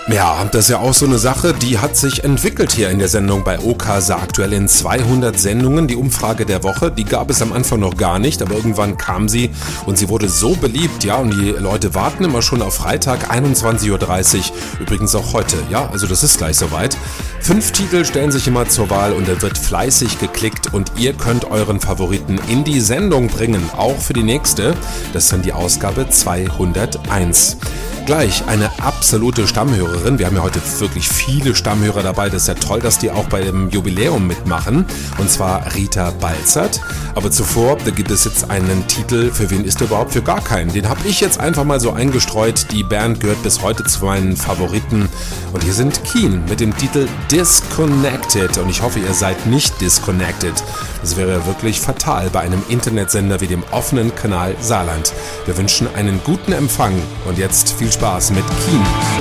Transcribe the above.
Ja, das ist ja auch so eine Sache, die hat sich entwickelt hier in der Sendung bei Okasa aktuell in 200 Sendungen. Die Umfrage der Woche, die gab es am Anfang noch gar nicht, aber irgendwann kam sie und sie wurde so beliebt, ja, und die Leute warten immer schon auf Freitag 21:30 Uhr, übrigens auch heute, ja, also das ist gleich soweit. 5 Titel stellen sich immer zur Wahl und da wird fleißig geklickt und ihr könnt euren Favoriten in die Sendung bringen, auch für die nächste. Das ist dann die Ausgabe 201. Gleich eine absolute Stammhörerin. Wir haben ja heute wirklich viele Stammhörer dabei. Das ist ja toll, dass die auch bei dem Jubiläum mitmachen. Und zwar Rita Balzert. Aber zuvor, da gibt es jetzt einen Titel. Für wen ist der überhaupt? Für gar keinen. Den habe ich jetzt einfach mal so eingestreut. Die Band gehört bis heute zu meinen Favoriten. Und hier sind Keen mit dem Titel Disconnected. Und ich hoffe, ihr seid nicht disconnected. Das wäre ja wirklich fatal bei einem Internetsender wie dem offenen Kanal Saarland. Wir wünschen einen guten Empfang. Und jetzt viel Spaß mit Keen.